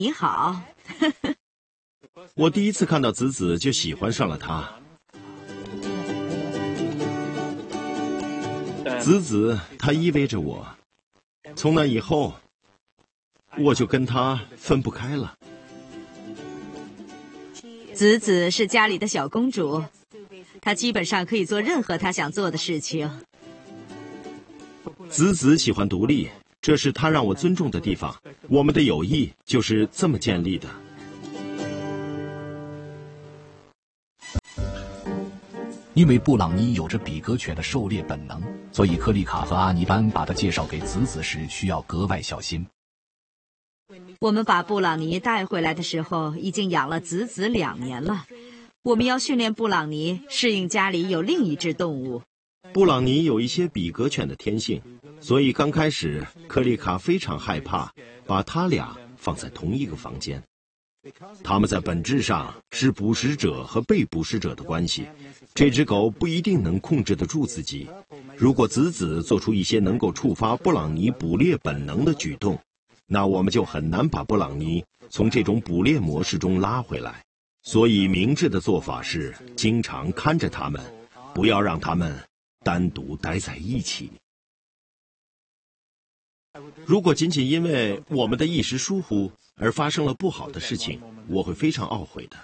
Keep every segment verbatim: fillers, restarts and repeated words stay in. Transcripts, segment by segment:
你好。 我第一次看到子子就喜欢上了他。子子，它意味着我。从那以后，我就跟他分不开了。 子子是家里的小公主，她基本上可以做任何她想做的事情。 子子喜欢独立，这是她让我尊重的地方。我们的友谊就是这么建立的。 因为布朗尼有着比格犬的狩猎本能，所以克丽卡和阿尼班把他介绍给子子时需要格外小心。 我们把布朗尼带回来的时候，已经养了子子两年了。我们要训练布朗尼适应家里有另一只动物。 布朗尼有一些比格犬的天性，所以刚开始克丽卡非常害怕把他俩放在同一个房间。他们在本质上是捕食者和被捕食者的关系。这只狗不一定能控制得住自己。如果子子做出一些能够触发布朗尼捕猎本能的举动，那我们就很难把布朗尼从这种捕猎模式中拉回来。所以明智的做法是经常看着他们，不要让他们单独待在一起。如果仅仅因为我们的一时疏忽而发生了不好的事情，我会非常懊悔的。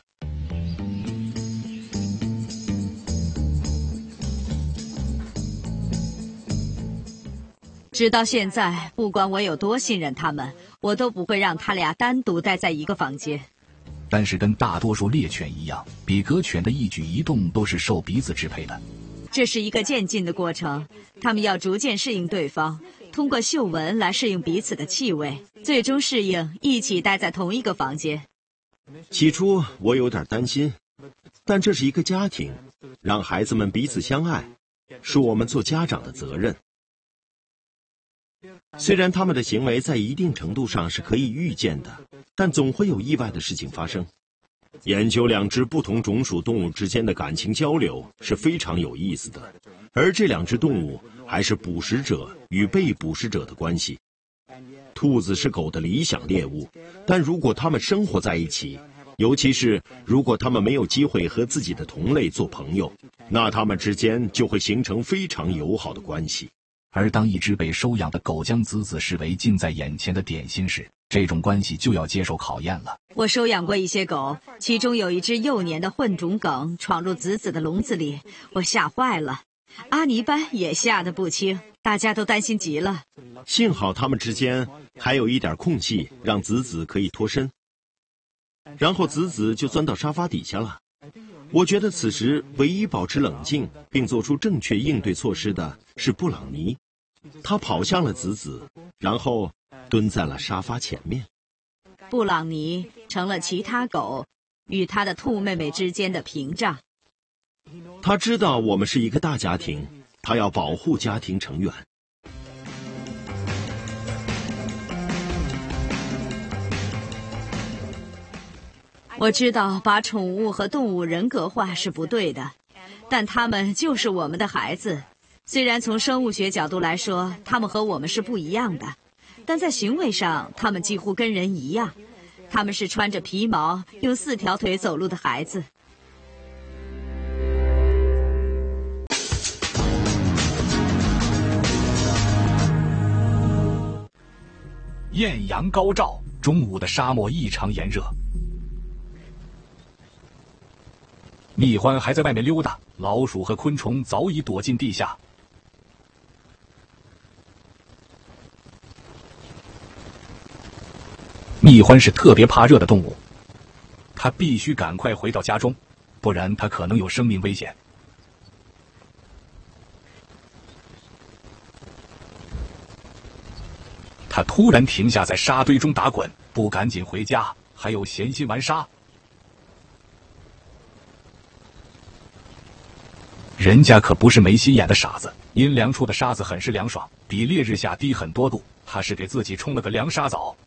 直到现在，不管我有多信任他们，我都不会让他俩单独待在一个房间。 但是跟大多数猎犬一样，比格犬的一举一动都是受鼻子支配的。 这是一个渐进的过程，他们要逐渐适应对方，通过嗅闻来适应彼此的气味，最终适应一起待在同一个房间。 起初我有点担心，但这是一个家庭，让孩子们彼此相爱，是我们做家长的责任。虽然他们的行为在一定程度上是可以预见的，但总会有意外的事情发生。研究两只不同种属动物之间的感情交流是非常有意思的，而这两只动物还是捕食者与被捕食者的关系。兔子是狗的理想猎物，但如果它们生活在一起，尤其是如果它们没有机会和自己的同类做朋友，那它们之间就会形成非常友好的关系。 而当一只被收养的狗将子子视为近在眼前的点心时，这种关系就要接受考验了。 我收养过一些狗，其中有一只幼年的混种梗闯入子子的笼子里，我吓坏了。阿尼班也吓得不轻，大家都担心极了。 幸好他们之间还有一点空隙，让子子可以脱身，然后子子就钻到沙发底下了。我觉得此时唯一保持冷静并做出正确应对措施的是布朗尼，他跑向了子子，然后蹲在了沙发前面。 布朗尼成了其他狗与他的兔妹妹之间的屏障。 他知道我们是一个大家庭，他要保护家庭成员。 我知道把宠物和动物人格化是不对的，但它们就是我们的孩子。虽然从生物学角度来说，它们和我们是不一样的，但在行为上，它们几乎跟人一样。它们是穿着皮毛、用四条腿走路的孩子。 艳阳高照，中午的沙漠异常炎热。蜜獾还在外面溜达，老鼠和昆虫早已躲进地下。蜜獾是特别怕热的动物，它必须赶快回到家中，不然它可能有生命危险。它突然停下在沙堆中打滚，不赶紧回家，还有闲心玩沙。人家可不是没心眼的傻子，阴凉处的沙子很是凉爽，比烈日下低很多度，他是给自己冲了个凉沙澡。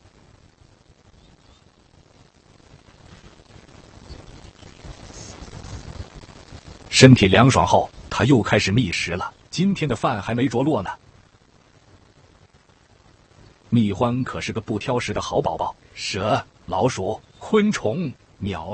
身体凉爽后，他又开始觅食了，今天的饭还没着落呢。蜜獾可是个不挑食的好宝宝，蛇、 老鼠、昆虫、鸟